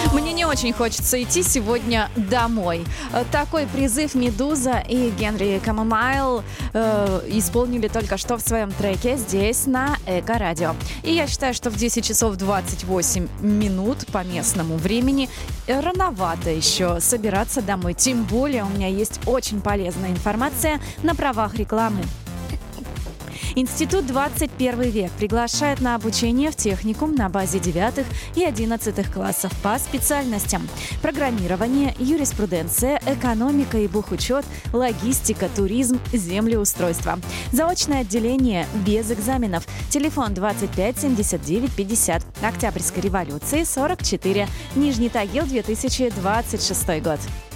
Мне не очень хочется идти сегодня домой. Такой призыв «Медуза» и Генри Камомайл исполнили только что в своем треке здесь, на Эко-радио. И я считаю, что в 10 часов 28 минут по местному времени рановато еще собираться домой. Тем более у меня есть очень полезная информация на правах рекламы. Институт 21 век приглашает на обучение в техникум на базе 9 и 11 классов по специальностям: программирование, юриспруденция, экономика и бухучет, логистика, туризм, землеустройство. Заочное отделение без экзаменов. Телефон 25 79 50. Октябрьской революции 44. Нижний Тагил, 2026 год.